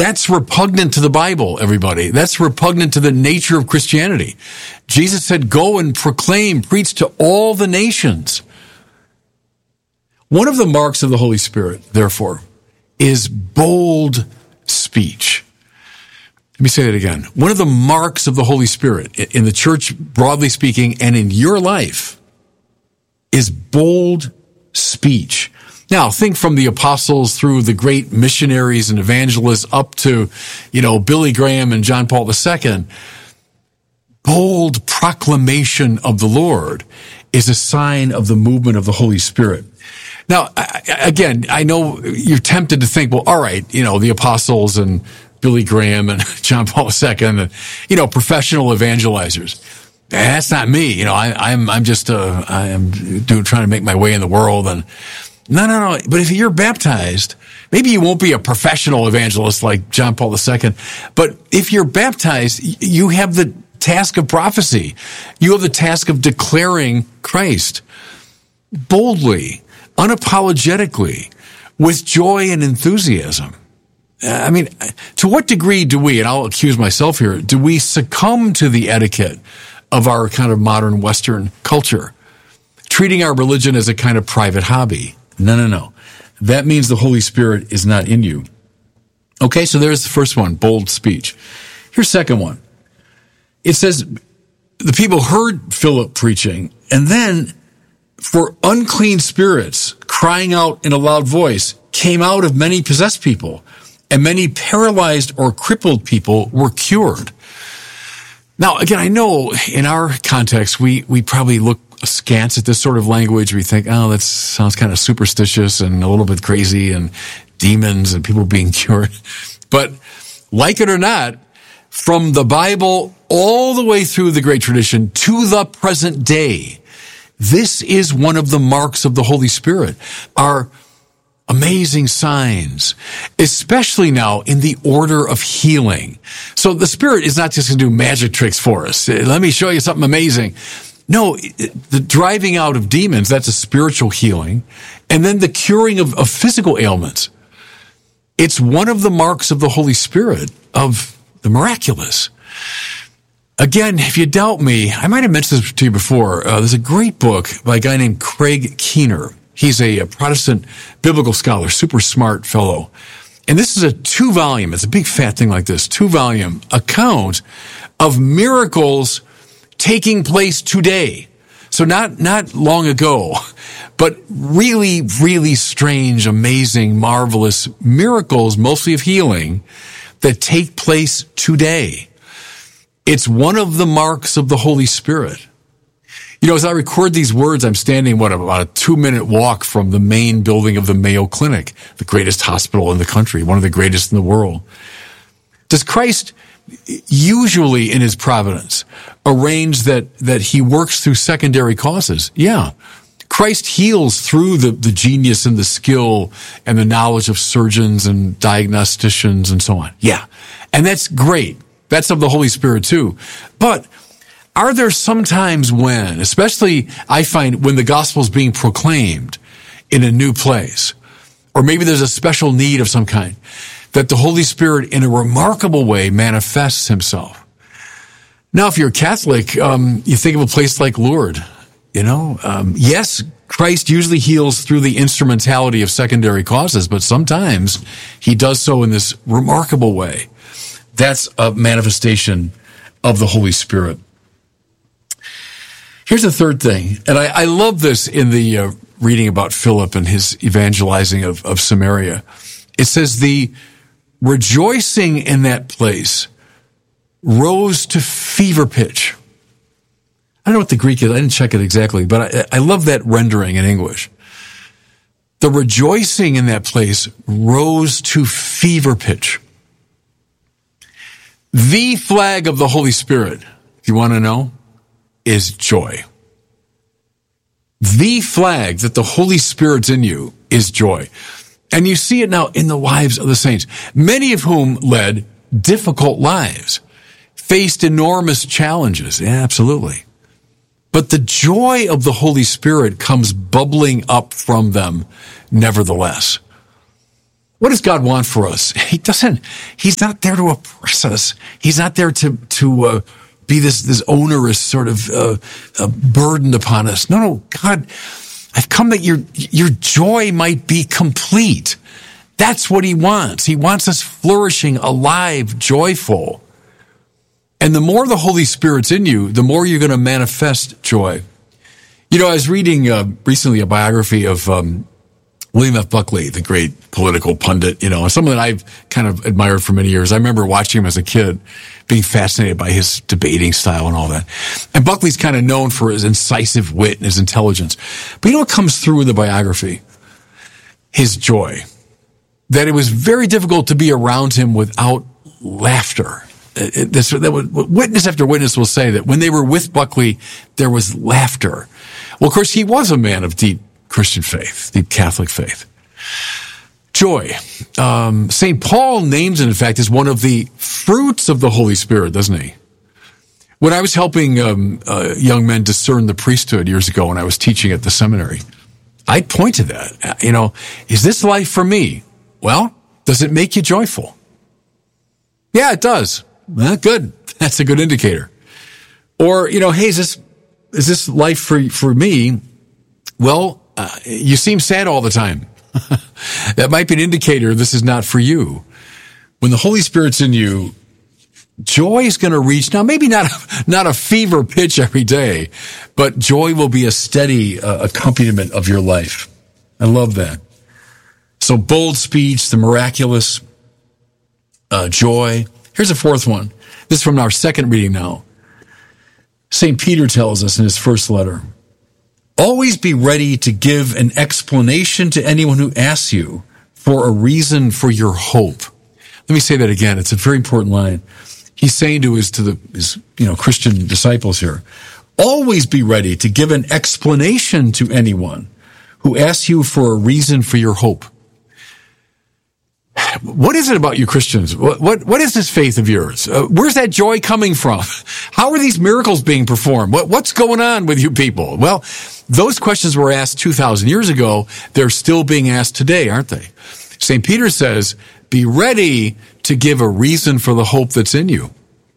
That's repugnant to the Bible, everybody. That's repugnant to the nature of Christianity. Jesus said, go and proclaim, preach to all the nations. One of the marks of the Holy Spirit, therefore, is bold speech. Let me say that again. One of the marks of the Holy Spirit in the church, broadly speaking, and in your life is bold speech. Now, think from the apostles through the great missionaries and evangelists up to, Billy Graham and John Paul II. Bold proclamation of the Lord is a sign of the movement of the Holy Spirit. Now, again, I know you're tempted to think, well, all right, the apostles and Billy Graham and John Paul II, and, professional evangelizers. That's not me. I'm just, I am trying to make my way in the world. And no. But if you're baptized, maybe you won't be a professional evangelist like John Paul II, but if you're baptized, you have the task of prophecy. You have the task of declaring Christ boldly, unapologetically, with joy and enthusiasm. To what degree do we, and I'll accuse myself here, do we succumb to the etiquette of our kind of modern Western culture, treating our religion as a kind of private hobby? No. That means the Holy Spirit is not in you. Okay, so there's the first one, bold speech. Here's the second one. It says, the people heard Philip preaching, and then for unclean spirits crying out in a loud voice came out of many possessed people, and many paralyzed or crippled people were cured. Now, again, I know in our context, we probably look askance at this sort of language. We think, oh, that sounds kind of superstitious and a little bit crazy and demons and people being cured. But like it or not, from the Bible all the way through the great tradition to the present day, this is one of the marks of the Holy Spirit, our amazing signs, especially now in the order of healing. So the Spirit is not just going to do magic tricks for us. Let me show you something amazing. No, the driving out of demons, that's a spiritual healing. And then the curing of physical ailments. It's one of the marks of the Holy Spirit, of the miraculous. Again, if you doubt me, I might have mentioned this to you before. There's a great book by a guy named Craig Keener. He's a Protestant biblical scholar, super smart fellow. And this is a 2-volume, it's a big fat thing like this, 2-volume account of miracles taking place today. So not long ago, but really, really strange, amazing, marvelous miracles, mostly of healing, that take place today. It's one of the marks of the Holy Spirit. As I record these words, I'm standing, about a 2-minute walk from the main building of the Mayo Clinic, the greatest hospital in the country, one of the greatest in the world. Does Christ usually in his providence arrange that he works through secondary causes? Yeah. Christ heals through the genius and the skill and the knowledge of surgeons and diagnosticians and so on. Yeah. And that's great. That's of the Holy Spirit too. But are there some times when, especially I find when the gospel is being proclaimed in a new place, or maybe there's a special need of some kind, that the Holy Spirit in a remarkable way manifests himself? Now, if you're a Catholic, you think of a place like Lourdes, yes, Christ usually heals through the instrumentality of secondary causes, but sometimes he does so in this remarkable way. That's a manifestation of the Holy Spirit. Here's the third thing, and I love this in the reading about Philip and his evangelizing of Samaria. It says, the rejoicing in that place rose to fever pitch. I don't know what the Greek is. I didn't check it exactly, but I love that rendering in English. The rejoicing in that place rose to fever pitch. The flag of the Holy Spirit, if you want to know, is joy. The flag that the Holy Spirit's in you is joy. And you see it now in the lives of the saints, many of whom led difficult lives, faced enormous challenges. Yeah, absolutely. But the joy of the Holy Spirit comes bubbling up from them nevertheless. What does God want for us? He's not there to oppress us. He's not there to be this onerous sort of burden upon us. No, God, I've come that your joy might be complete. That's what he wants. He wants us flourishing, alive, joyful. And the more the Holy Spirit's in you, the more you're going to manifest joy. You know, I was reading recently a biography of William F. Buckley, the great political pundit, someone that I've kind of admired for many years. I remember watching him as a kid, being fascinated by his debating style and all that. And Buckley's kind of known for his incisive wit and his intelligence. But you know what comes through in the biography? His joy. That it was very difficult to be around him without laughter. Witness after witness will say that when they were with Buckley, there was laughter. Well, of course, he was a man of deep Christian faith, deep Catholic faith. Joy. St. Paul names it, in fact, as one of the fruits of the Holy Spirit, doesn't he? When I was helping young men discern the priesthood years ago when I was teaching at the seminary, I'd point to that. Is this life for me? Well, does it make you joyful? Yeah, it does. Well, good. That's a good indicator. Or, hey, is this life for me? Well, you seem sad all the time. That might be an indicator this is not for you. When the Holy Spirit's in you, joy is going to reach, now maybe not a fever pitch every day, but joy will be a steady accompaniment of your life. I love that. So bold speech, the miraculous, joy. Here's a fourth one. This is from our second reading now. St. Peter tells us in his first letter, always be ready to give an explanation to anyone who asks you for a reason for your hope. Let me say that again. It's a very important line. He's saying to his Christian disciples here, always be ready to give an explanation to anyone who asks you for a reason for your hope. What is it about you Christians? What is this faith of yours? Where's that joy coming from? How are these miracles being performed? What's going on with you people? Well, those questions were asked 2,000 years ago. They're still being asked today, aren't they? St. Peter says, be ready to give a reason for the hope that's in you.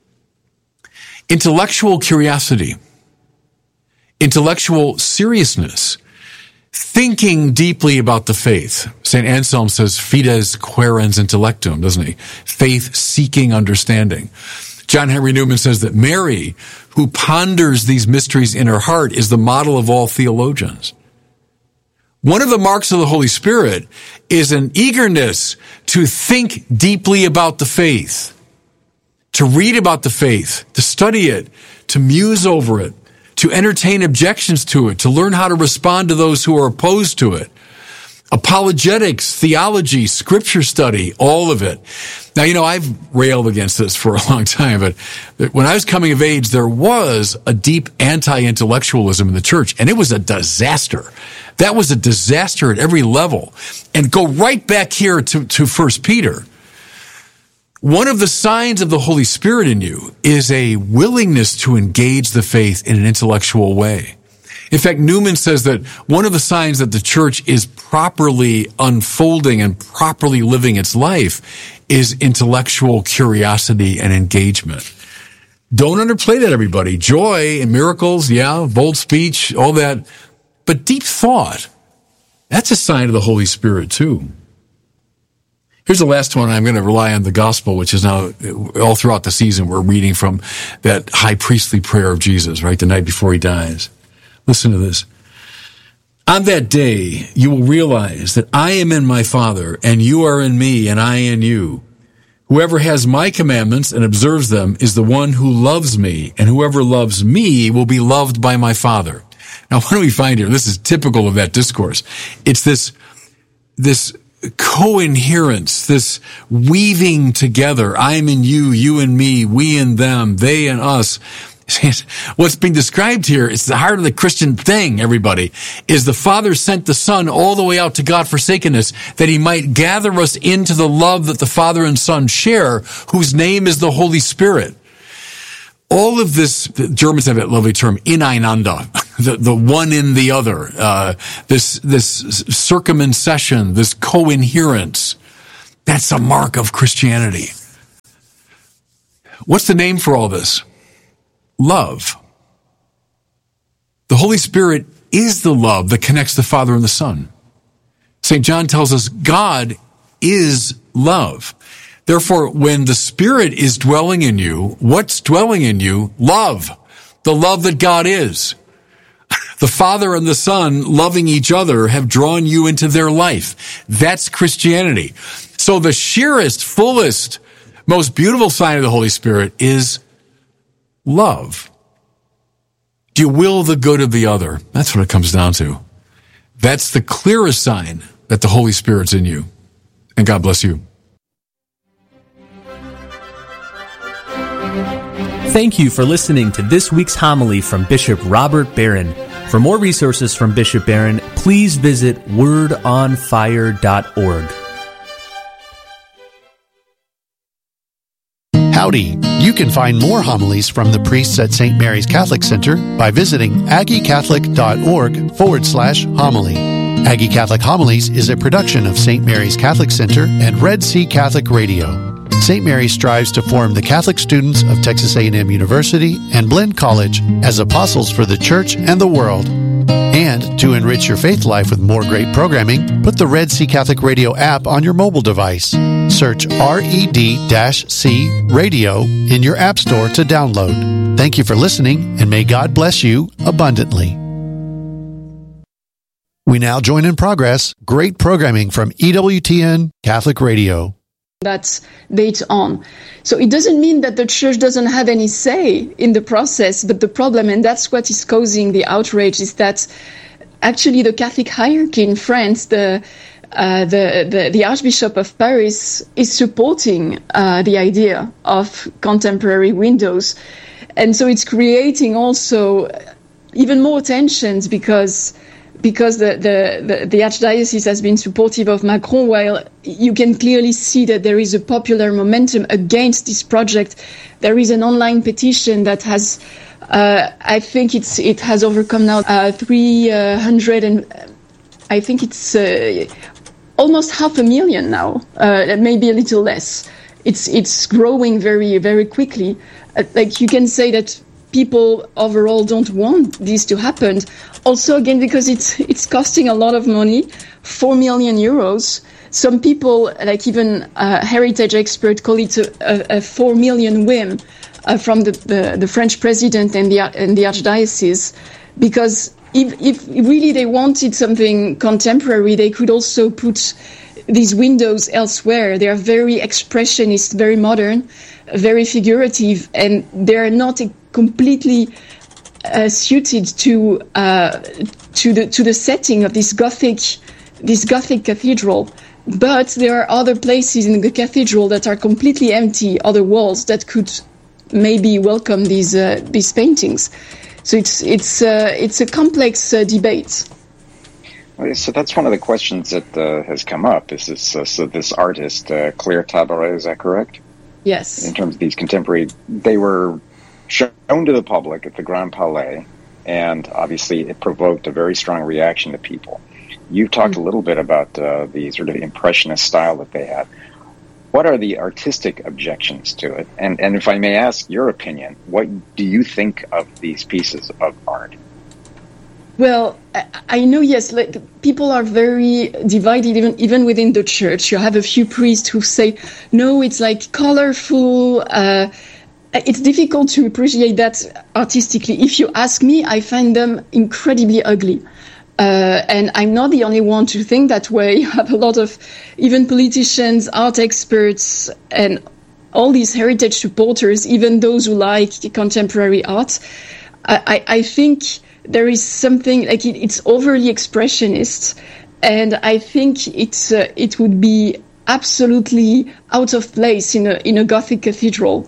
Intellectual curiosity, intellectual seriousness, thinking deeply about the faith. St. Anselm says, fides quaerens intellectum, doesn't he? Faith seeking understanding. John Henry Newman says that Mary, who ponders these mysteries in her heart, is the model of all theologians. One of the marks of the Holy Spirit is an eagerness to think deeply about the faith, to read about the faith, to study it, to muse over it, to entertain objections to it, to learn how to respond to those who are opposed to it. Apologetics, theology, scripture study, all of it. Now, I've railed against this for a long time, but when I was coming of age, there was a deep anti-intellectualism in the church, and it was a disaster. That was a disaster at every level. And go right back here to 1 Peter. One of the signs of the Holy Spirit in you is a willingness to engage the faith in an intellectual way. In fact, Newman says that one of the signs that the church is properly unfolding and properly living its life is intellectual curiosity and engagement. Don't underplay that, everybody. Joy and miracles, yeah, bold speech, all that. But deep thought, that's a sign of the Holy Spirit too. Here's the last one. I'm going to rely on the gospel, which is now all throughout the season. We're reading from that high priestly prayer of Jesus, right? The night before he dies. Listen to this. On that day, you will realize that I am in my Father, and you are in me, and I in you. Whoever has my commandments and observes them is the one who loves me, and whoever loves me will be loved by my Father. Now, what do we find here? This is typical of that discourse. It's this coherence, this weaving together. I'm in you, you in me, we in them, they in us. What's being described here, it's the heart of the Christian thing, everybody, is the Father sent the Son all the way out to God-forsakenness that he might gather us into the love that the Father and Son share, whose name is the Holy Spirit. All of this, the Germans have that lovely term, ineinander, the one in the other, this circumcision, this coherence. That's a mark of Christianity. What's the name for all this? Love. The Holy Spirit is the love that connects the Father and the Son. St. John tells us God is love. Therefore, when the Spirit is dwelling in you, what's dwelling in you? Love. The love that God is. The Father and the Son loving each other have drawn you into their life. That's Christianity. So the sheerest, fullest, most beautiful sign of the Holy Spirit is love. Do you will the good of the other? That's what it comes down to. That's the clearest sign that the Holy Spirit's in you. And God bless you. Thank you for listening to this week's homily from Bishop Robert Barron. For more resources from Bishop Barron, please visit wordonfire.org. Howdy! You can find more homilies from the priests at St. Mary's Catholic Center by visiting aggiecatholic.org/homily. Aggie Catholic Homilies is a production of St. Mary's Catholic Center and Red Sea Catholic Radio. St. Mary strives to form the Catholic students of Texas A&M University and Blinn College as apostles for the Church and the world. And to enrich your faith life with more great programming, put the Red Sea Catholic Radio app on your mobile device. Search RED-C Radio in your app store to download. Thank you for listening, and may God bless you abundantly. We now join in progress great programming from EWTN Catholic Radio. That's date on. So it doesn't mean that the church doesn't have any say in the process, but the problem, and that's what is causing the outrage, is that actually the Catholic hierarchy in France, the Archbishop of Paris is supporting the idea of contemporary windows. And so it's creating also even more tensions because the Archdiocese has been supportive of Macron, while you can clearly see that there is a popular momentum against this project. There is an online petition that has, I think it has overcome now 300, and I think it's almost 500,000 now, maybe a little less. It's growing very, very quickly. Like you can say that people overall don't want this to happen. Also, again, because it's costing a lot of money, 4 million euros. Some people, like even heritage experts, call it a 4 million whim from the French president and the Archdiocese, because if really they wanted something contemporary, they could also put these windows elsewhere. They are very expressionist, very modern, very figurative, and they're not completely suited to the setting of this Gothic cathedral. But there are other places in the cathedral that are completely empty, other walls that could maybe welcome these paintings. So it's a complex debate. So that's one of the questions that has come up. Is this so this artist Claire Tabaret, is that correct? Yes. In terms of these contemporary, they were shown to the public at the Grand Palais, and obviously it provoked a very strong reaction to people. You've talked a little bit about the sort of impressionist style that they had. What are the artistic objections to it? And if I may ask your opinion, what do you think of these pieces of art? Well, I know, yes, people are very divided, even within the church. You have a few priests who say, no, it's like colorful. It's difficult to appreciate that artistically. If you ask me, I find them incredibly ugly. And I'm not the only one to think that way. You have a lot of even politicians, art experts, and all these heritage supporters, even those who like contemporary art. I think there is something like it's overly expressionist, and I think it would be absolutely out of place in a Gothic cathedral.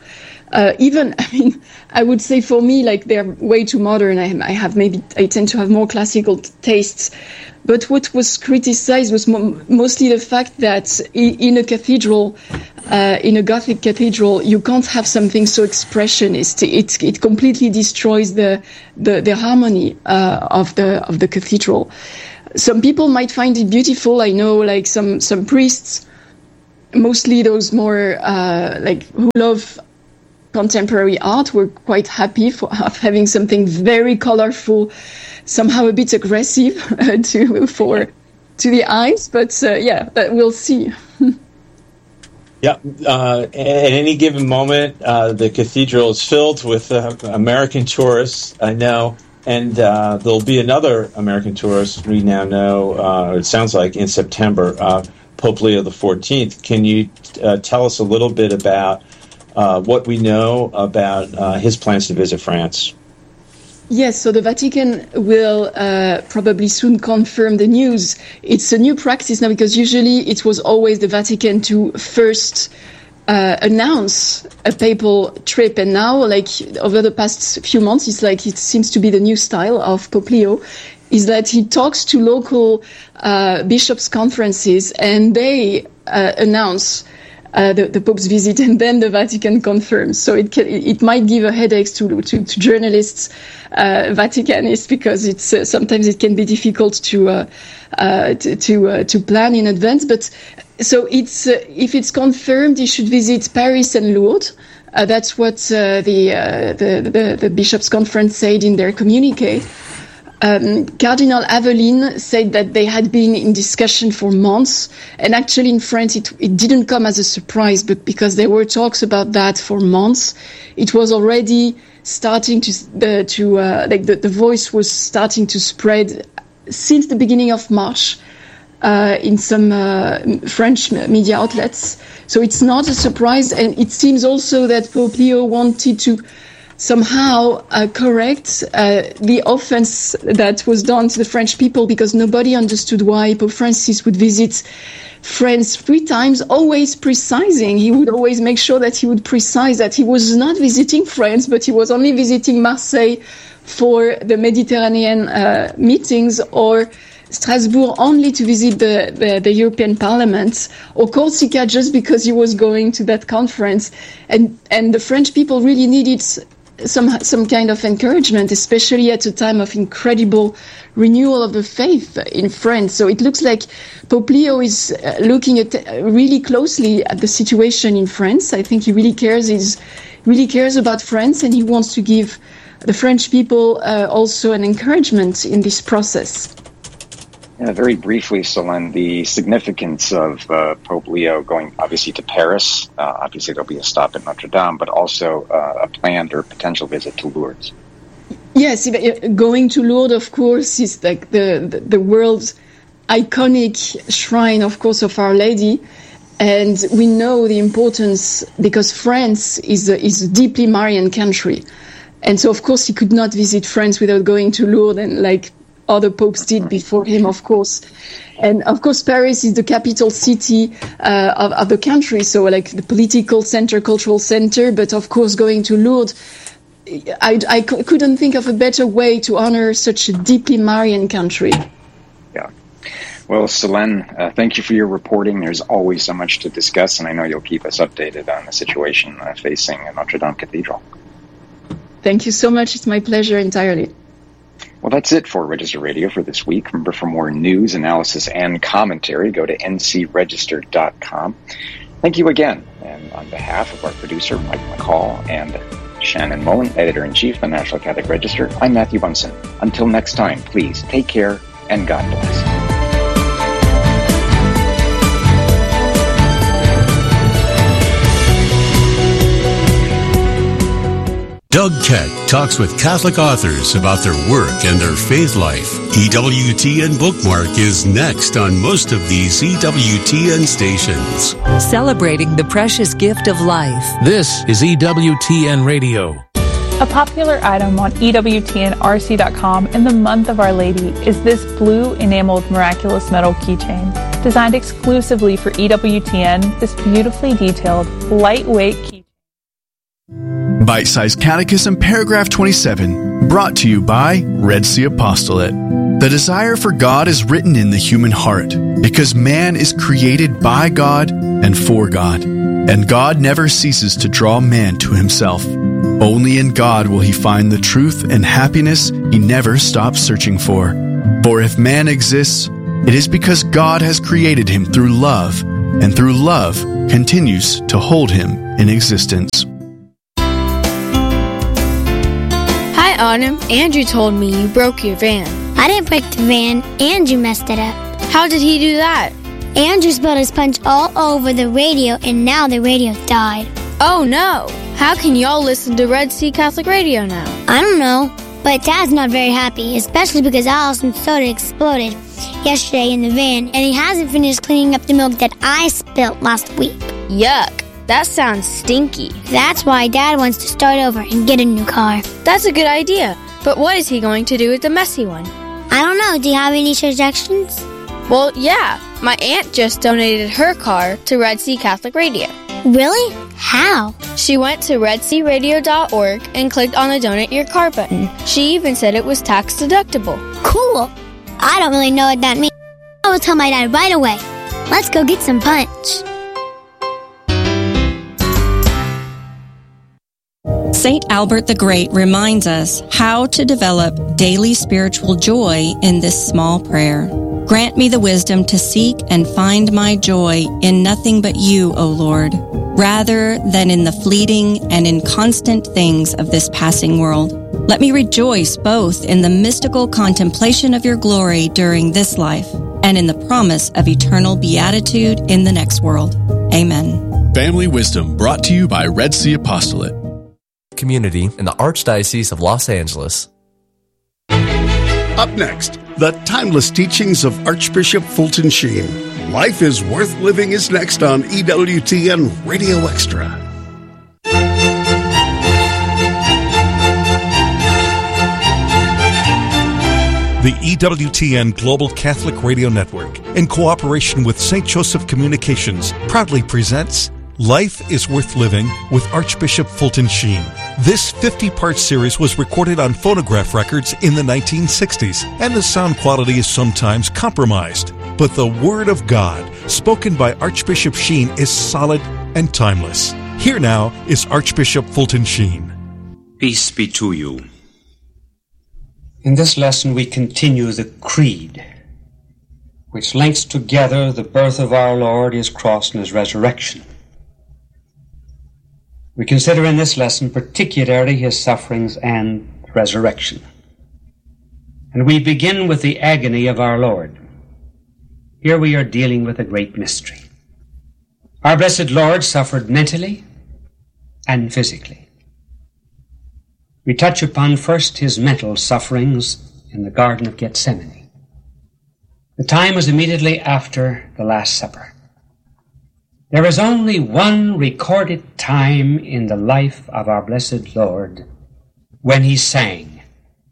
I would say for me, like, they're way too modern. I tend to have more classical tastes. But what was criticized was mostly the fact that in a cathedral, in a Gothic cathedral, you can't have something so expressionist. It completely destroys the harmony of the cathedral. Some people might find it beautiful. I know, like some priests mostly those more who love contemporary art were quite happy for having something very colorful, somehow a bit aggressive to the eyes. But we'll see. Yeah, at any given moment, the cathedral is filled with American tourists, I know, and there'll be another American tourist we now know, it sounds like, in September, Pope Leo XIV. Can you tell us a little bit about what we know about his plans to visit France? Yes, so the Vatican will probably soon confirm the news. It's a new practice now, because usually it was always the Vatican to first announce a papal trip, and now, like over the past few months, it seems to be the new style of Pope Leo, is that he talks to local bishops' conferences, and they announce the Pope's visit, and then the Vatican confirms. So it might give a headache to journalists, Vaticanists, because it's sometimes it can be difficult to plan in advance. But so it's if it's confirmed, he should visit Paris and Lourdes. That's what the bishops' conference said in their communique. Cardinal Aveline said that they had been in discussion for months, and actually in France it didn't come as a surprise, but because there were talks about that for months, it was already starting the voice was starting to spread since the beginning of March in some French media outlets. So it's not a surprise, and it seems also that Pope Leo wanted to somehow correct the offense that was done to the French people, because nobody understood why Pope Francis would visit France 3 times, always precising. He would always make sure that he would precise that he was not visiting France, but he was only visiting Marseille for the Mediterranean meetings, or Strasbourg only to visit the European Parliament, or Corsica just because he was going to that conference. And the French people really needed some kind of encouragement, especially at a time of incredible renewal of the faith in France. So it looks like Pope Leo is looking at really closely at the situation in France. I think he really cares about France, and he wants to give the French people also an encouragement in this process. Very briefly, Solène, the significance of Pope Leo going obviously to Paris. Obviously, there'll be a stop at Notre Dame, but also a planned or potential visit to Lourdes. Yes, going to Lourdes, of course, is like the world's iconic shrine, of course, of Our Lady. And we know the importance, because France is a deeply Marian country. And so, of course, he could not visit France without going to Lourdes, and like other popes did before him, of course. And of course, Paris is the capital city of the country, so like the political center, cultural center. But of course, going to Lourdes, I couldn't think of a better way to honor such a deeply Marian country. Yeah. Well, Solène, thank you for your reporting. There's always so much to discuss, and I know you'll keep us updated on the situation facing Notre Dame Cathedral. Thank you so much. It's my pleasure entirely. Well, that's it for Register Radio for this week. Remember, for more news, analysis, and commentary, go to ncregister.com. Thank you again. And on behalf of our producer, Mike McCall, and Shannon Mullen, Editor-in-Chief of the National Catholic Register, I'm Matthew Bunson. Until next time, please take care and God bless. Doug Keck talks with Catholic authors about their work and their faith life. EWTN Bookmark is next on most of these EWTN stations. Celebrating the precious gift of life. This is EWTN Radio. A popular item on EWTNRC.com in the month of Our Lady is this blue enameled miraculous metal keychain. Designed exclusively for EWTN, this beautifully detailed, lightweight keychain. Bite-sized Catechism, paragraph 27, brought to you by Red Sea Apostolate. The desire for God is written in the human heart, because man is created by God and for God, and God never ceases to draw man to himself. Only in God will he find the truth and happiness he never stops searching for. For if man exists, it is because God has created him through love and through love continues to hold him in existence. Hi, Autumn. Andrew told me you broke your van. I didn't break the van. Andrew messed it up. How did he do that? Andrew spilled his punch all over the radio, and now the radio died. Oh, no. How can y'all listen to Red Sea Catholic Radio now? I don't know, but Dad's not very happy, especially because Allison's soda exploded yesterday in the van, and he hasn't finished cleaning up the milk that I spilled last week. Yuck. That sounds stinky. That's why Dad wants to start over and get a new car. That's a good idea. But what is he going to do with the messy one? I don't know. Do you have any suggestions? Well, yeah. My aunt just donated her car to Red Sea Catholic Radio. Really? How? She went to redsearadio.org and clicked on the Donate Your Car button. She even said it was tax deductible. Cool. I don't really know what that means. I will tell my dad right away. Let's go get some punch. St. Albert the Great reminds us how to develop daily spiritual joy in this small prayer. Grant me the wisdom to seek and find my joy in nothing but you, O Lord, rather than in the fleeting and inconstant things of this passing world. Let me rejoice both in the mystical contemplation of your glory during this life and in the promise of eternal beatitude in the next world. Amen. Family Wisdom brought to you by Red Sea Apostolate. Community in the Archdiocese of Los Angeles. Up next, the timeless teachings of Archbishop Fulton Sheen. Life is Worth Living is next on EWTN Radio Extra. The EWTN Global Catholic Radio Network, in cooperation with St. Joseph Communications, proudly presents Life is Worth Living with Archbishop Fulton Sheen. This 50-part series was recorded on phonograph records in the 1960s, and the sound quality is sometimes compromised. But the Word of God, spoken by Archbishop Sheen, is solid and timeless. Here now is Archbishop Fulton Sheen. Peace be to you. In this lesson we continue the Creed, which links together the birth of our Lord, His cross, and His resurrection. We consider in this lesson particularly His sufferings and resurrection. And we begin with the agony of our Lord. Here we are dealing with a great mystery. Our blessed Lord suffered mentally and physically. We touch upon first His mental sufferings in the Garden of Gethsemane. The time was immediately after the Last Supper. There is only one recorded time in the life of our blessed Lord when He sang.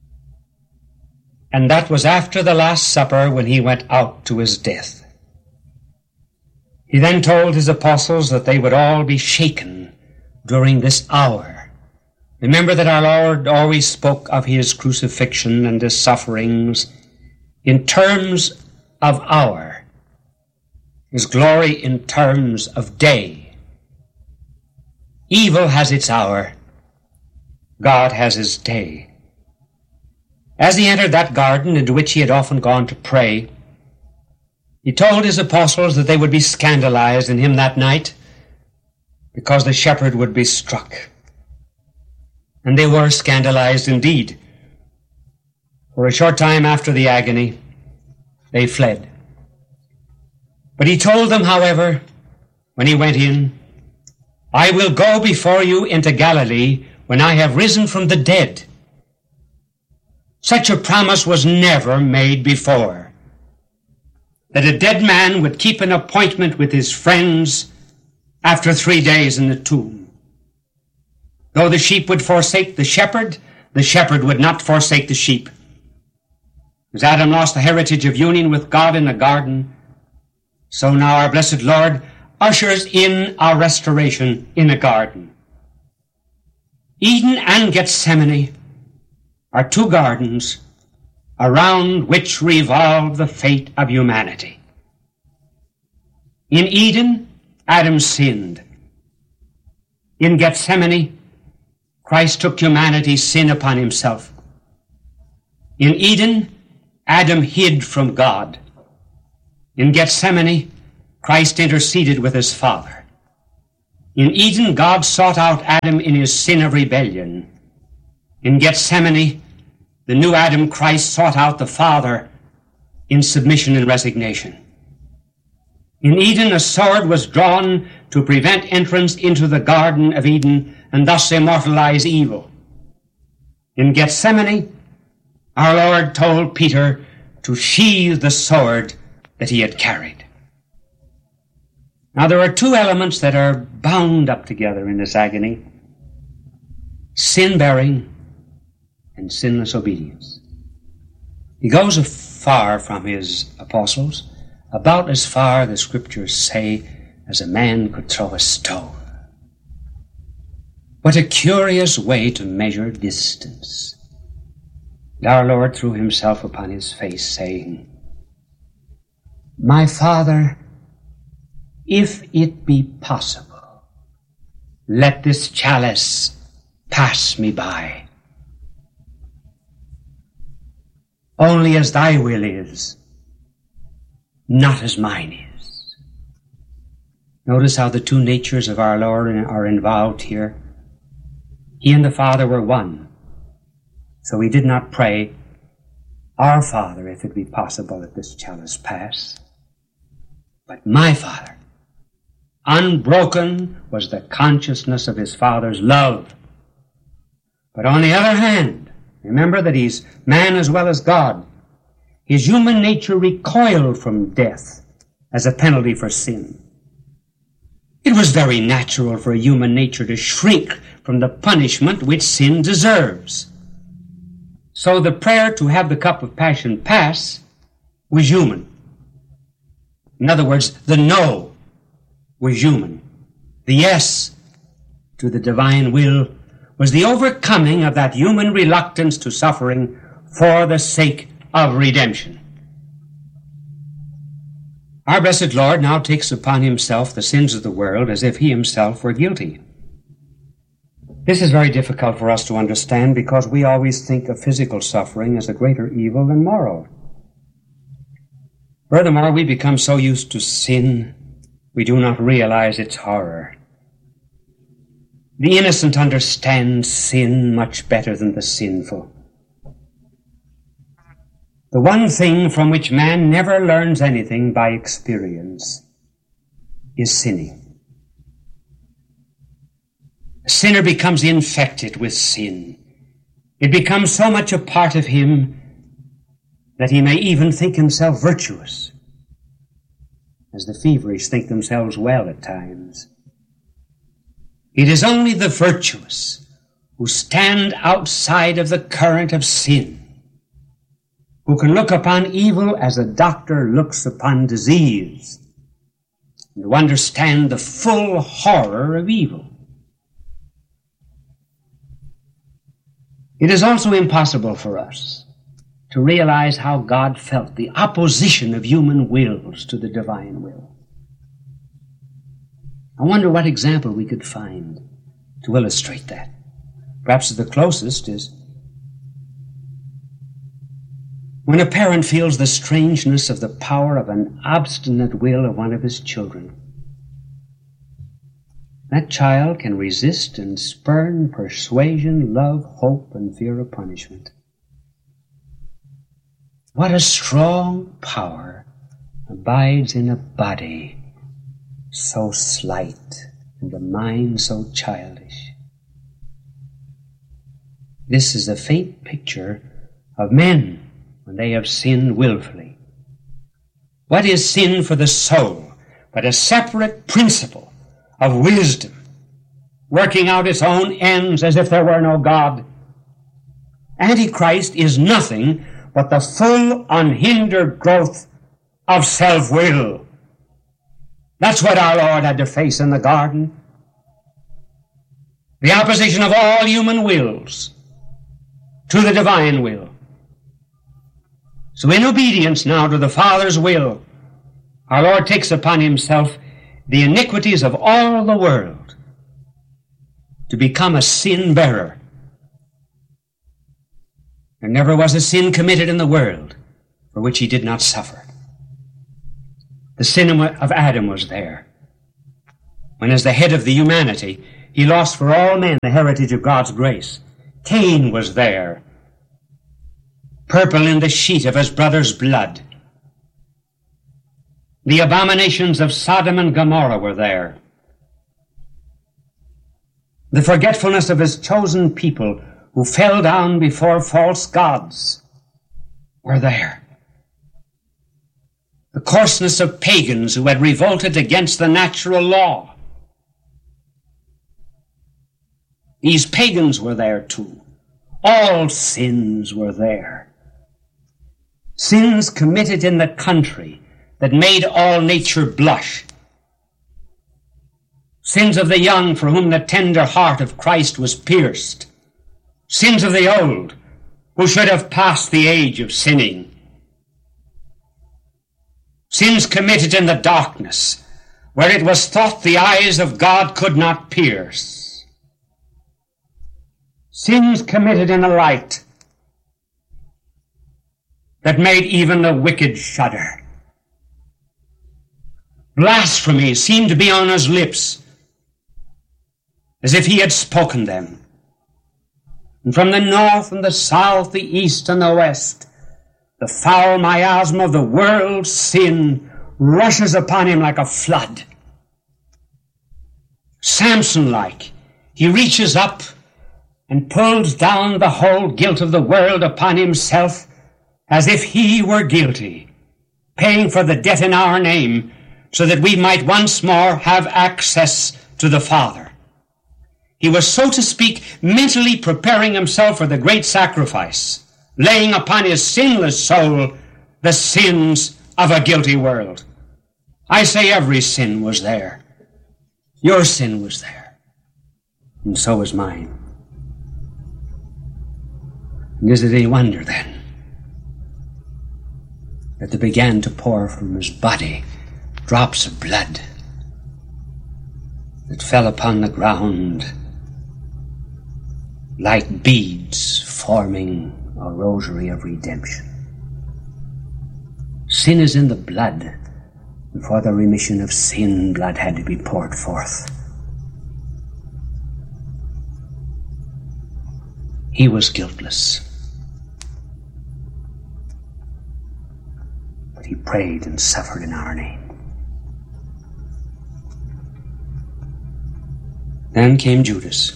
And that was after the Last Supper when He went out to His death. He then told His apostles that they would all be shaken during this hour. Remember that our Lord always spoke of His crucifixion and His sufferings in terms of hour. His glory in terms of day. Evil has its hour. God has His day. As He entered that garden into which He had often gone to pray, He told His apostles that they would be scandalized in Him that night because the shepherd would be struck. And they were scandalized indeed. For a short time after the agony, they fled. But He told them, however, when He went in, I will go before you into Galilee when I have risen from the dead. Such a promise was never made before, that a dead man would keep an appointment with his friends after 3 days in the tomb. Though the sheep would forsake the shepherd would not forsake the sheep. As Adam lost the heritage of union with God in the garden, so now our blessed Lord ushers in our restoration in a garden. Eden and Gethsemane are two gardens around which revolve the fate of humanity. In Eden, Adam sinned. In Gethsemane, Christ took humanity's sin upon Himself. In Eden, Adam hid from God. In Gethsemane, Christ interceded with his Father. In Eden, God sought out Adam in his sin of rebellion. In Gethsemane, the new Adam, Christ, sought out the Father in submission and resignation. In Eden, a sword was drawn to prevent entrance into the Garden of Eden and thus immortalize evil. In Gethsemane, our Lord told Peter to sheathe the sword that he had carried. Now, there are two elements that are bound up together in this agony: sin-bearing and sinless obedience. He goes far from his apostles, about as far, the scriptures say, as a man could throw a stone. What a curious way to measure distance. And our Lord threw himself upon his face, saying, "My Father, if it be possible, let this chalice pass me by. Only as thy will is, not as mine is." Notice how the two natures of our Lord are involved here. He and the Father were one. So he did not pray, "Our Father, if it be possible, let this chalice pass," but "My Father." Unbroken was the consciousness of his Father's love. But on the other hand, remember that he's man as well as God. His human nature recoiled from death as a penalty for sin. It was very natural for human nature to shrink from the punishment which sin deserves. So the prayer to have the cup of passion pass was human. In other words, the no was human. The yes to the divine will was the overcoming of that human reluctance to suffering for the sake of redemption. Our blessed Lord now takes upon himself the sins of the world as if he himself were guilty. This is very difficult for us to understand because we always think of physical suffering as a greater evil than moral. Furthermore, we become so used to sin, we do not realize its horror. The innocent understand sin much better than the sinful. The one thing from which man never learns anything by experience is sinning. A sinner becomes infected with sin. It becomes so much a part of him that he may even think himself virtuous, as the feverish think themselves well at times. It is only the virtuous who stand outside of the current of sin, who can look upon evil as a doctor looks upon disease, and who understand the full horror of evil. It is also impossible for us to realize how God felt the opposition of human wills to the divine will. I wonder what example we could find to illustrate that. Perhaps the closest is when a parent feels the strangeness of the power of an obstinate will of one of his children. That child can resist and spurn persuasion, love, hope, and fear of punishment. What a strong power abides in a body so slight and a mind so childish. This is a faint picture of men when they have sinned willfully. What is sin for the soul but a separate principle of wisdom, working out its own ends as if there were no God? Antichrist is nothing but the full, unhindered growth of self-will. That's what our Lord had to face in the garden. The opposition of all human wills to the divine will. So in obedience now to the Father's will, our Lord takes upon himself the iniquities of all the world to become a sin bearer. There never was a sin committed in the world for which he did not suffer. The sin of Adam was there, when as the head of the humanity, he lost for all men the heritage of God's grace. Cain was there, purple in the sheet of his brother's blood. The abominations of Sodom and Gomorrah were there. The forgetfulness of his chosen people who fell down before false gods were there. The coarseness of pagans who had revolted against the natural law. These pagans were there too. All sins were there. Sins committed in the country that made all nature blush. Sins of the young for whom the tender heart of Christ was pierced. Sins of the old who should have passed the age of sinning. Sins committed in the darkness where it was thought the eyes of God could not pierce. Sins committed in the light that made even the wicked shudder. Blasphemy seemed to be on his lips, as if he had spoken them. And from the north and the south, the east and the west, the foul miasma of the world's sin rushes upon him like a flood. Samson-like, he reaches up and pulls down the whole guilt of the world upon himself as if he were guilty, paying for the debt in our name so that we might once more have access to the Father. He was, so to speak, mentally preparing himself for the great sacrifice, laying upon his sinless soul the sins of a guilty world. I say every sin was there. Your sin was there. And so was mine. And is it any wonder, then, that there began to pour from his body drops of blood that fell upon the ground like beads forming a rosary of redemption? Sin is in the blood, and for the remission of sin, blood had to be poured forth. He was guiltless, but he prayed and suffered in our name. Then came Judas.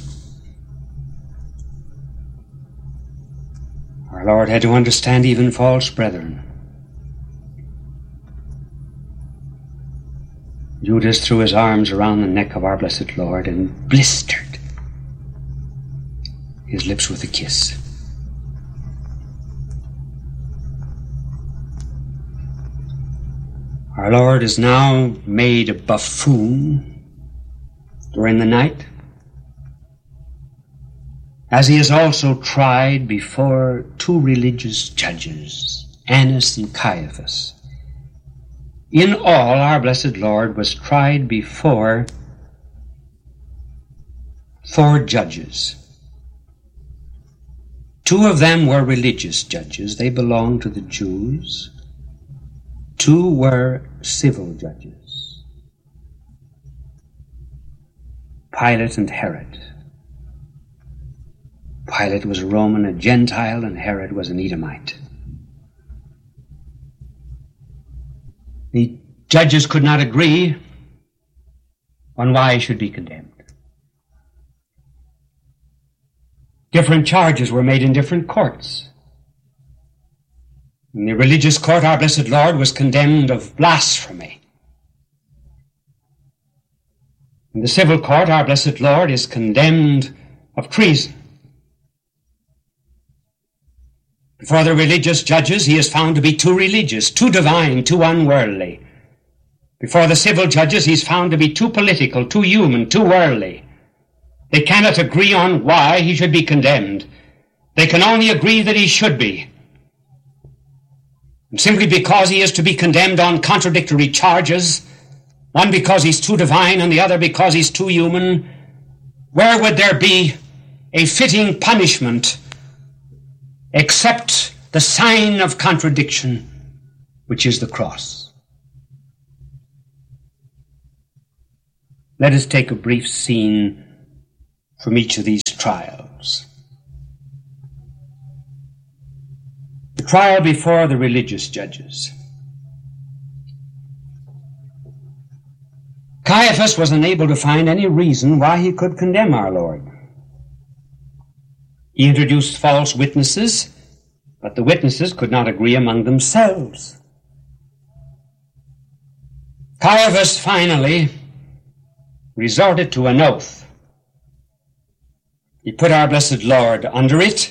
Our Lord had to understand even false brethren. Judas threw his arms around the neck of our blessed Lord and blistered his lips with a kiss. Our Lord is now made a buffoon during the night, as he is also tried before two religious judges, Annas and Caiaphas. In all, our blessed Lord was tried before 4 judges. 2 of them were religious judges. They belonged to the Jews. 2 were civil judges, Pilate and Herod. Pilate was a Roman, a Gentile, and Herod was an Edomite. The judges could not agree on why he should be condemned. Different charges were made in different courts. In the religious court, our blessed Lord was condemned of blasphemy. In the civil court, our blessed Lord is condemned of treason. Before the religious judges, he is found to be too religious, too divine, too unworldly. Before the civil judges, he is found to be too political, too human, too worldly. They cannot agree on why he should be condemned. They can only agree that he should be. And simply because he is to be condemned on contradictory charges, one because he's too divine and the other because he's too human, where would there be a fitting punishment except the sign of contradiction, which is the cross? Let us take a brief scene from each of these trials. The trial before the religious judges. Caiaphas was unable to find any reason why he could condemn our Lord. He introduced false witnesses, but the witnesses could not agree among themselves. Caiaphas finally resorted to an oath. He put our blessed Lord under it,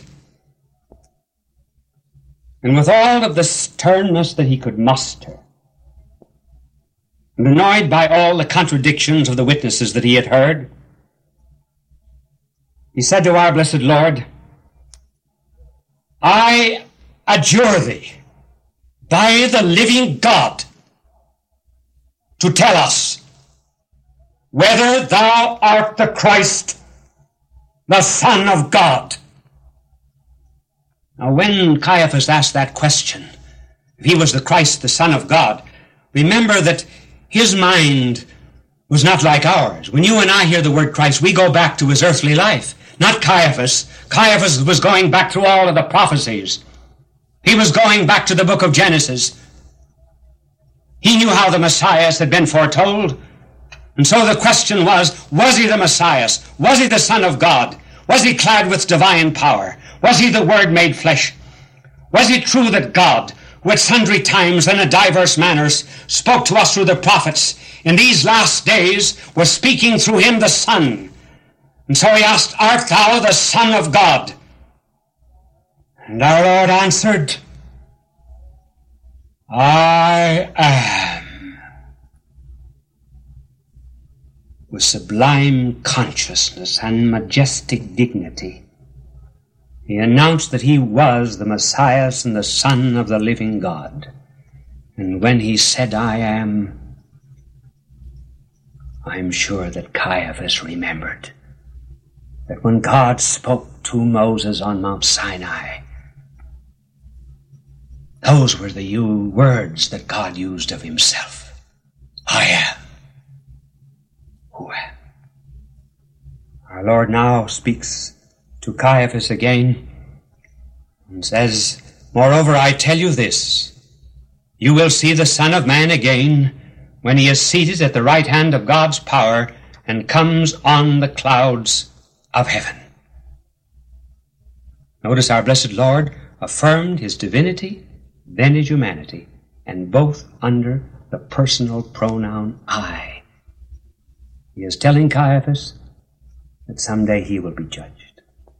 and with all of the sternness that he could muster, and annoyed by all the contradictions of the witnesses that he had heard, he said to our blessed Lord, I adjure thee by the living God to tell us whether thou art the Christ, the Son of God. Now, when Caiaphas asked that question, if he was the Christ, the Son of God, remember that his mind was not like ours. When you and I hear the word Christ, we go back to his earthly life, not Caiaphas. Caiaphas was going back through all of the prophecies. He was going back to the book of Genesis. He knew how the Messiah had been foretold. And so the question was he the Messiah? Was he the Son of God? Was he clad with divine power? Was he the Word made flesh? Was it true that God, who at sundry times and in diverse manners spoke to us through the prophets, in these last days was speaking through him the Son? And so he asked, art thou the Son of God? And our Lord answered, I am. With sublime consciousness and majestic dignity, he announced that he was the Messiah and the Son of the living God. And when he said, I am, I'm sure that Caiaphas remembered that when God spoke to Moses on Mount Sinai, those were the words that God used of himself. I am who am. Our Lord now speaks to Caiaphas again and says, moreover, I tell you this, you will see the Son of Man again when he is seated at the right hand of God's power and comes on the clouds of heaven. Notice our blessed Lord affirmed his divinity, then his humanity, and both under the personal pronoun I. He is telling Caiaphas that someday he will be judged.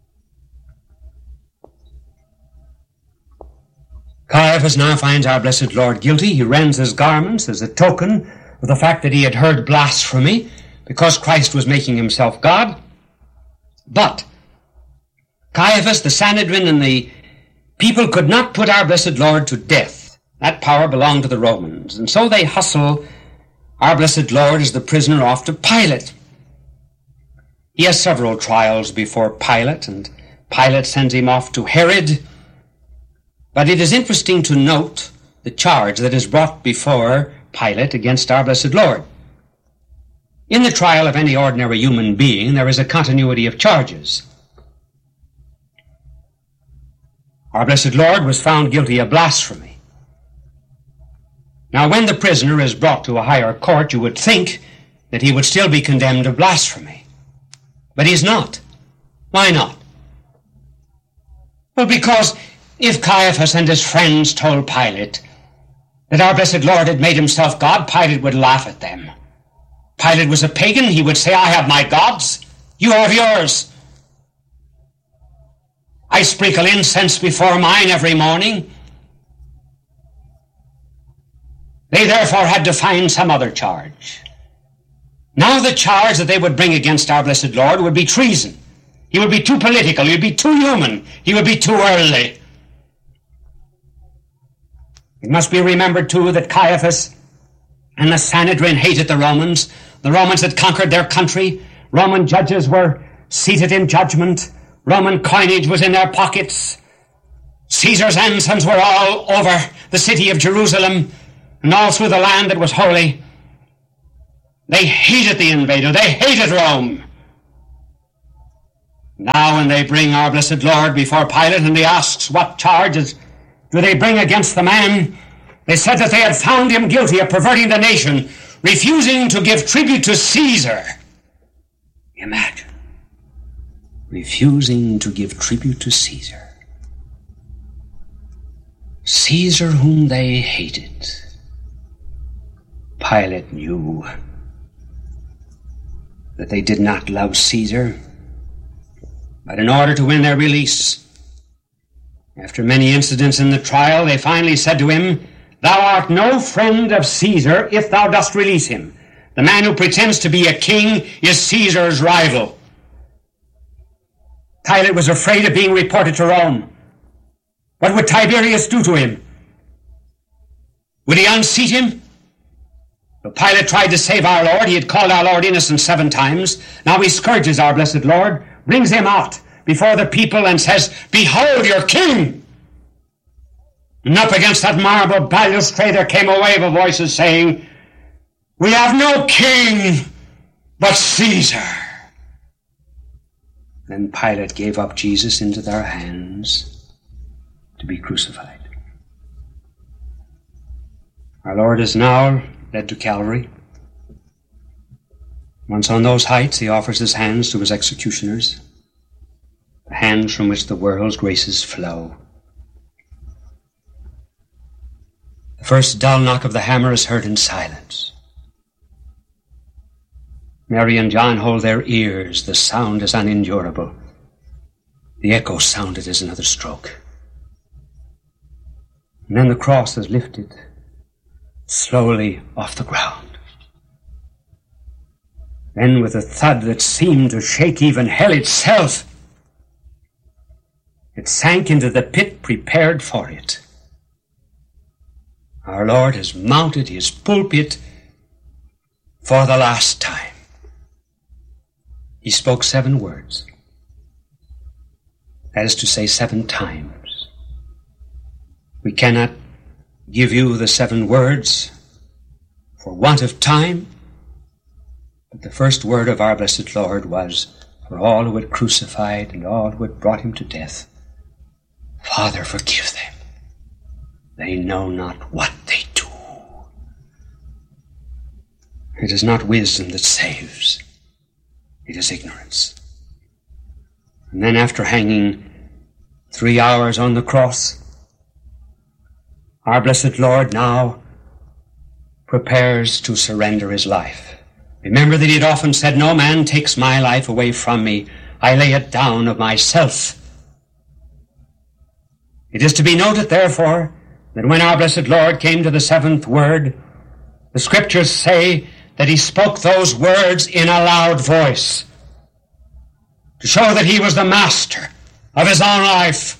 Caiaphas now finds our blessed Lord guilty. He rends his garments as a token of the fact that he had heard blasphemy because Christ was making himself God. But Caiaphas, the Sanhedrin, and the people could not put our blessed Lord to death. That power belonged to the Romans. And so they hustle our blessed Lord as the prisoner off to Pilate. He has several trials before Pilate, and Pilate sends him off to Herod. But it is interesting to note the charge that is brought before Pilate against our blessed Lord. In the trial of any ordinary human being, there is a continuity of charges. Our blessed Lord was found guilty of blasphemy. Now, when the prisoner is brought to a higher court, you would think that he would still be condemned of blasphemy. But he's not. Why not? Well, because if Caiaphas and his friends told Pilate that our blessed Lord had made himself God, Pilate would laugh at them. Pilate was a pagan. He would say, I have my gods. You have yours. I sprinkle incense before mine every morning. They therefore had to find some other charge. Now the charge that they would bring against our blessed Lord would be treason. He would be too political. He would be too human. He would be too worldly. It must be remembered, too, that Caiaphas and the Sanhedrin hated the Romans. The Romans had conquered their country. Roman judges were seated in judgment. Roman coinage was in their pockets. Caesar's ensigns were all over the city of Jerusalem and all through the land that was holy. They hated the invader. They hated Rome. Now when they bring our blessed Lord before Pilate and he asks what charges do they bring against the man, they said that they had found him guilty of perverting the nation, refusing to give tribute to Caesar. Imagine. Refusing to give tribute to Caesar. Caesar whom they hated. Pilate knew that they did not love Caesar, but in order to win their release, after many incidents in the trial, they finally said to him, "Thou art no friend of Caesar if thou dost release him. The man who pretends to be a king is Caesar's rival." Pilate was afraid of being reported to Rome. What would Tiberius do to him? Would he unseat him? But Pilate tried to save our Lord. He had called our Lord innocent 7 times. Now he scourges our blessed Lord, brings him out before the people and says, "Behold your king!" And up against that marble balustrade there came a wave of voices saying, "We have no king but Caesar." Then Pilate gave up Jesus into their hands to be crucified. Our Lord is now led to Calvary. Once on those heights, he offers his hands to his executioners, the hands from which the world's graces flow. The first dull knock of the hammer is heard in silence. Mary and John hold their ears. The sound is unendurable. The echo sounded as another stroke. And then the cross is lifted slowly off the ground. Then with a thud that seemed to shake even hell itself, it sank into the pit prepared for it. Our Lord has mounted his pulpit for the last time. He spoke 7 words. That is to say, 7 times. We cannot give you the 7 words for want of time, but the first word of our blessed Lord was for all who had crucified and all who had brought him to death, "Father, forgive them. They know not what they do." It is not wisdom that saves. It is ignorance. And then after hanging 3 hours on the cross, our blessed Lord now prepares to surrender his life. Remember that he had often said, "No man takes my life away from me. I lay it down of myself." It is to be noted, therefore, that when our blessed Lord came to the 7th word, the scriptures say that he spoke those words in a loud voice to show that he was the master of his own life.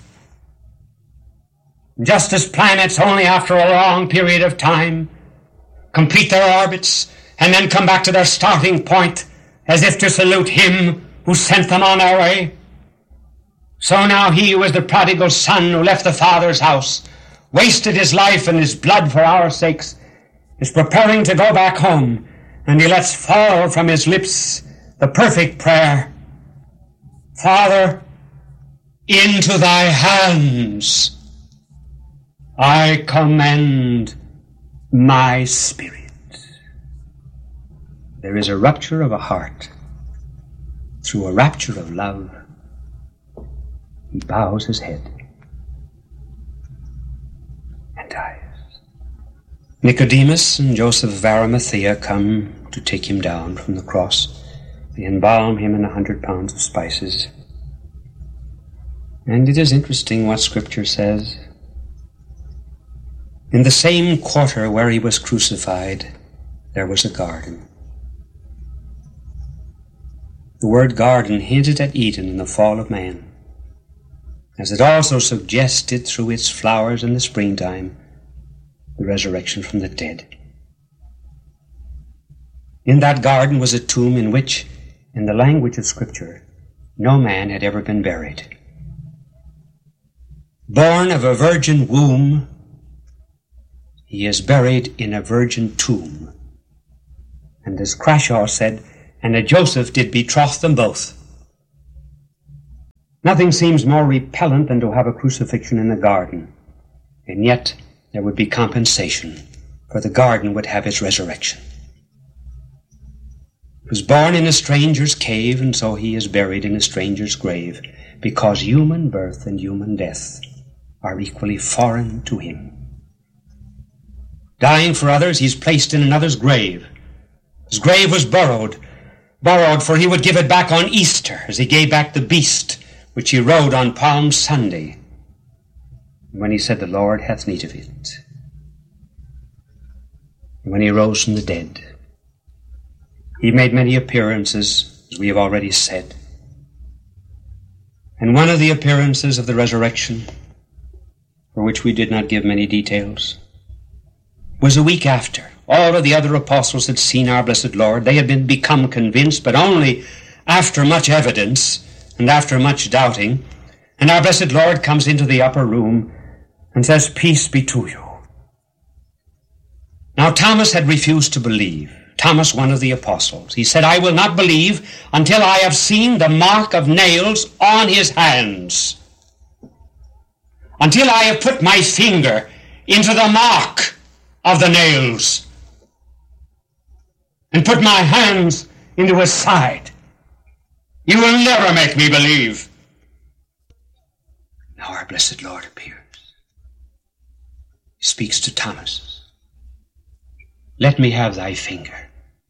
Just as planets, only after a long period of time, complete their orbits and then come back to their starting point as if to salute him who sent them on their way, so now he who is the prodigal son who left the Father's house, wasted his life and his blood for our sakes, is preparing to go back home, and he lets fall from his lips the perfect prayer, "Father, into thy hands I commend my spirit." There is a rupture of a heart. Through a rapture of love, he bows his head and dies. Nicodemus and Joseph of Arimathea come to take him down from the cross. They embalm him in 100 pounds of spices. And it is interesting what Scripture says. In the same quarter where he was crucified, there was a garden. The word garden hinted at Eden and the fall of man, as it also suggested through its flowers in the springtime the resurrection from the dead. In that garden was a tomb in which, in the language of Scripture, no man had ever been buried. Born of a virgin womb, he is buried in a virgin tomb. And as Crashaw said, and a Joseph did betroth them both. Nothing seems more repellent than to have a crucifixion in the garden. And yet there would be compensation, for the garden would have its resurrection. He was born in a stranger's cave, and so he is buried in a stranger's grave, because human birth and human death are equally foreign to him. Dying for others, he's placed in another's grave. His grave was borrowed, for he would give it back on Easter, as he gave back the beast which he rode on Palm Sunday, when he said, "The Lord hath need of it." And when he rose from the dead, he made many appearances, as we have already said. And one of the appearances of the resurrection, for which we did not give many details, was a week after. All of the other apostles had seen our blessed Lord. They had become convinced, but only after much evidence and after much doubting. And our blessed Lord comes into the upper room and says, "Peace be to you." Now Thomas had refused to believe. Thomas, one of the apostles. He said, "I will not believe until I have seen the mark of nails on his hands. Until I have put my finger into the mark of the nails and put my hands into his side. You will never make me believe." Now our blessed Lord appears. He speaks to Thomas. "Let me have thy finger.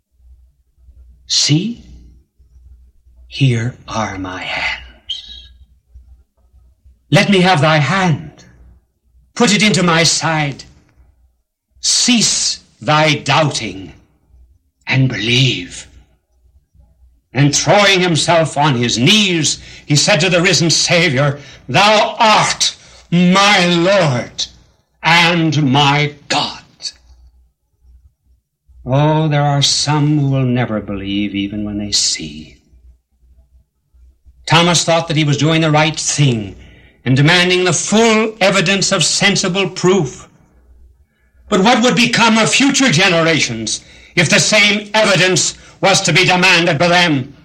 See, here are my hands. Let me have thy hand. Put it into my side. Cease thy doubting and believe." And throwing himself on his knees, he said to the risen Savior, "Thou art my Lord and my God." Oh, there are some who will never believe even when they see. Thomas thought that he was doing the right thing in demanding the full evidence of sensible proof. But what would become of future generations if the same evidence was to be demanded by them?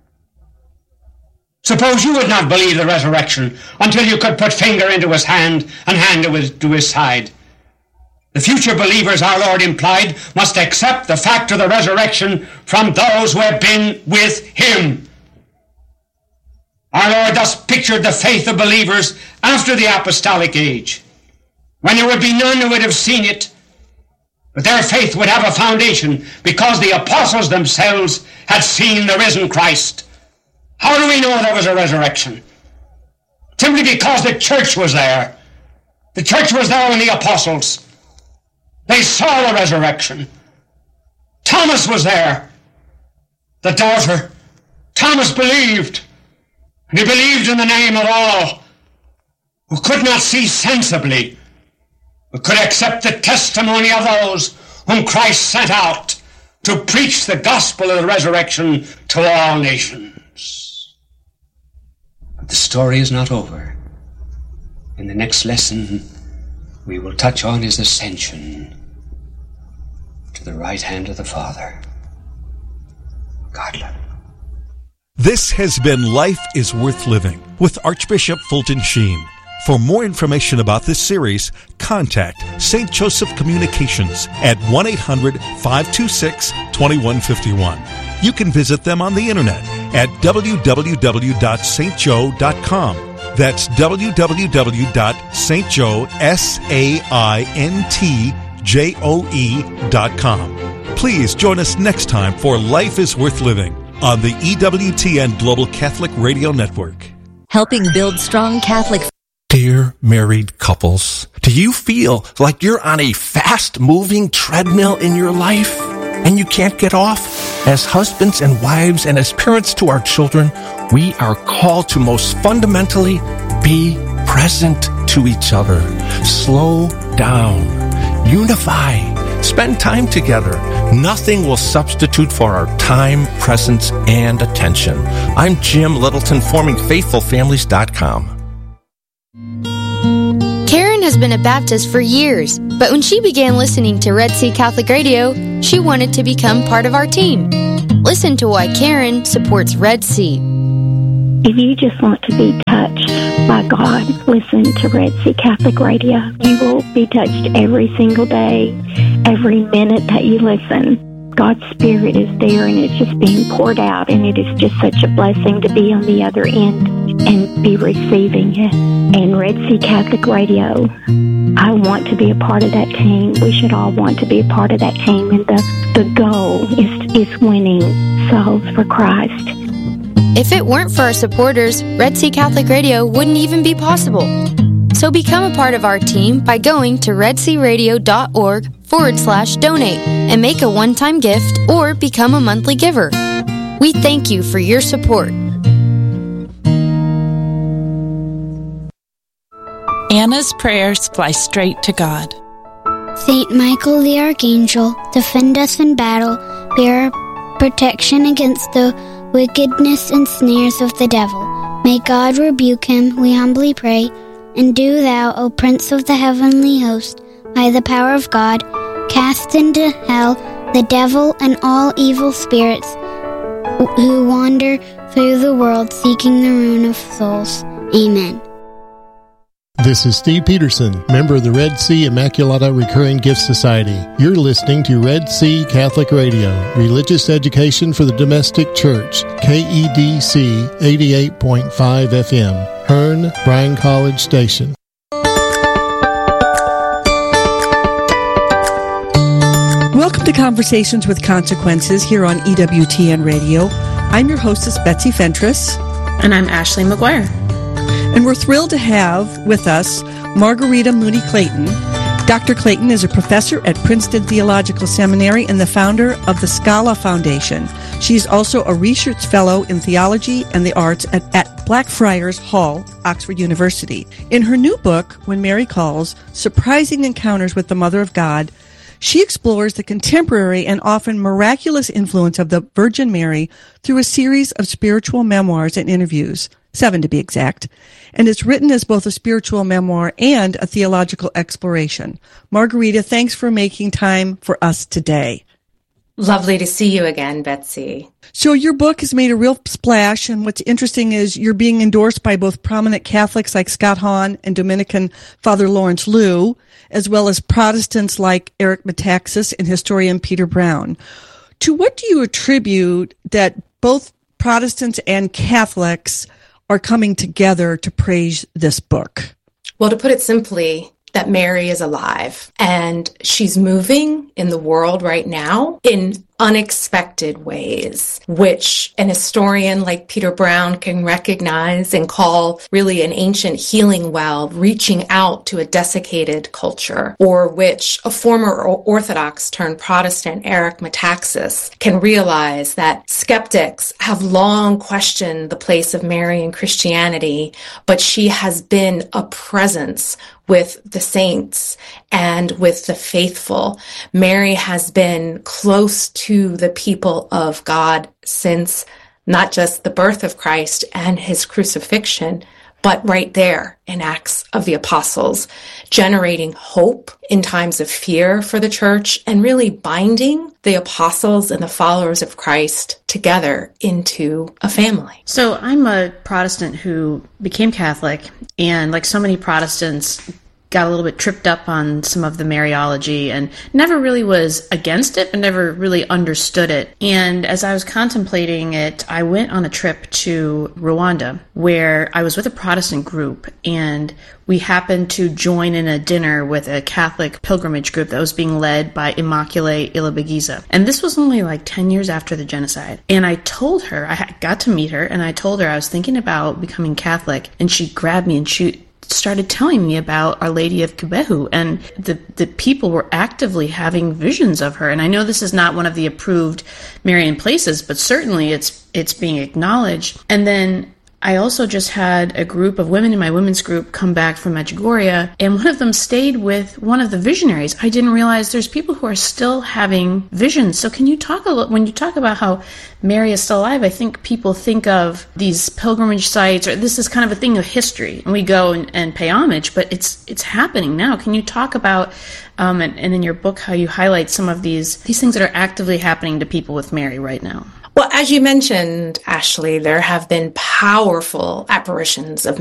Suppose you would not believe the resurrection until you could put finger into his hand and hand to his side. The future believers, our Lord implied, must accept the fact of the resurrection from those who have been with him. Our Lord thus pictured the faith of believers after the apostolic age, when there would be none who would have seen it, but their faith would have a foundation because the apostles themselves had seen the risen Christ. How do we know there was a resurrection? Simply because the church was there. The church was there when the apostles. They saw the resurrection. Thomas was there. The doubter. Thomas believed. And he believed in the name of all who could not see sensibly, but could accept the testimony of those whom Christ sent out to preach the gospel of the resurrection to all nations. But the story is not over. In the next lesson, we will touch on his ascension to the right hand of the Father. God love you. This has been Life is Worth Living with Archbishop Fulton Sheen. For more information about this series, contact St. Joseph Communications at 1-800-526-2151. You can visit them on the internet at www.stjoe.com. That's www.stjoe.com. Please join us next time for Life is Worth Living on the EWTN Global Catholic Radio Network. Helping build strong Catholic. Dear married couples, do you feel like you're on a fast-moving treadmill in your life and you can't get off? As husbands and wives and as parents to our children, we are called to most fundamentally be present to each other. Slow down. Unify. Spend time together. Nothing will substitute for our time, presence, and attention. I'm Jim Littleton, forming FaithfulFamilies.com. Karen Karen has been a Baptist for years, but when she began listening to Red Sea Catholic Radio, she wanted to become part of our team. Listen to why Karen supports Red Sea. If you just want to be touched by God, listen to Red Sea Catholic Radio. You will be touched every single day, every minute that you listen. God's Spirit is there, and it's just being poured out, and it is just such a blessing to be on the other end and be receiving it. And Red Sea Catholic Radio, I want to be a part of that team. We should all want to be a part of that team, and the goal is winning souls for Christ. If it weren't for our supporters, Red Sea Catholic Radio wouldn't even be possible. So become a part of our team by going to redsearadio.org/donate and make a one-time gift or become a monthly giver. We thank you for your support. Anna's prayers fly straight to God. Saint Michael the Archangel, defend us in battle, be our protection against the wickedness and snares of the devil. May God rebuke him, we humbly pray. And do thou, O Prince of the heavenly host, by the power of God, cast into hell the devil and all evil spirits who wander through the world seeking the ruin of souls. Amen. This is Steve Peterson, member of the Red Sea Immaculata Recurring Gift Society. You're listening to Red Sea Catholic Radio, religious education for the domestic church, KEDC 88.5 FM, Hearn, Bryan College Station. Welcome to Conversations with Consequences here on EWTN Radio. I'm your hostess, Betsy Fentress. And I'm Ashley McGuire. And we're thrilled to have with us Margarita Moody Clayton. Dr. Clayton is a professor at Princeton Theological Seminary and the founder of the Scala Foundation. She's also a research fellow in theology and the arts at Blackfriars Hall, Oxford University. In her new book, When Mary Calls, Surprising Encounters with the Mother of God, she explores the contemporary and often miraculous influence of the Virgin Mary through a series of spiritual memoirs and interviews, 7 to be exact, and it's written as both a spiritual memoir and a theological exploration. Margarita, thanks for making time for us today. Lovely to see you again, Betsy. So your book has made a real splash, and what's interesting is you're being endorsed by both prominent Catholics like Scott Hahn and Dominican Father Lawrence Liu, as well as Protestants like Eric Metaxas and historian Peter Brown. To what do you attribute that both Protestants and Catholics are coming together to praise this book? Well, to put it simply, that Mary is alive and she's moving in the world right now in unexpected ways, which an historian like Peter Brown can recognize and call really an ancient healing well reaching out to a desiccated culture, or which a former Orthodox turned Protestant Eric Metaxas can realize that skeptics have long questioned the place of Mary in Christianity, but she has been a presence with the saints and with the faithful. Mary has been close to the people of God since not just the birth of Christ and his crucifixion, but right there in Acts of the Apostles, generating hope in times of fear for the church and really binding the apostles and the followers of Christ together into a family. So I'm a Protestant who became Catholic, and like so many Protestants, got a little bit tripped up on some of the Mariology and never really was against it, but never really understood it. And as I was contemplating it, I went on a trip to Rwanda where I was with a Protestant group, and we happened to join in a dinner with a Catholic pilgrimage group that was being led by Immaculée Ilibagiza. And this was only like 10 years after the genocide. And I told her, I got to meet her, and I told her I was thinking about becoming Catholic, and she grabbed me and she started telling me about Our Lady of Kibeho, and the people were actively having visions of her. And I know this is not one of the approved Marian places, but certainly it's being acknowledged. And then I also just had a group of women in my women's group come back from Medjugorje, and one of them stayed with one of the visionaries. I didn't realize there's people who are still having visions. So can you talk a little, when you talk about how Mary is still alive, I think people think of these pilgrimage sites, or this is kind of a thing of history, and we go and pay homage, but it's happening now. Can you talk about, and in your book, how you highlight some of these things that are actively happening to people with Mary right now? Well, as you mentioned, Ashley, there have been powerful apparitions of